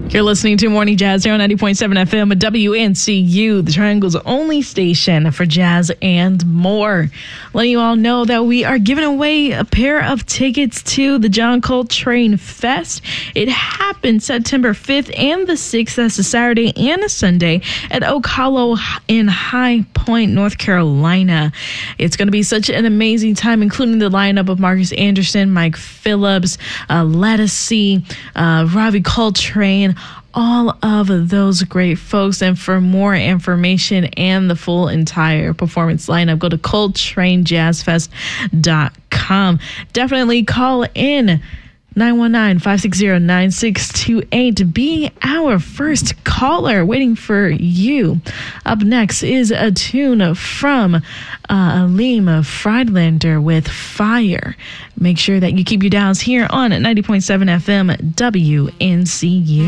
You're listening to Morning Jazz here on 90.7 FM at WNCU, the Triangle's only station for jazz and more. Letting you all know that we are giving away a pair of tickets to the John Coltrane Fest. It happens September 5th and the 6th. That's a Saturday and a Sunday at Oak Hollow in High Point, North Carolina. It's going to be such an amazing time, including the lineup of Marcus Anderson, Mike Phillips, Ledisi, Ravi Coltrane, all of those great folks. And for more information and the full entire performance lineup, go to ColtraneJazzFest.com. Definitely call in 919-560-9628 to be our first caller. Waiting for you. Up next is a tune from Aleem Friedlander with Fire. Make sure that you keep your dials here on 90.7 FM WNCU.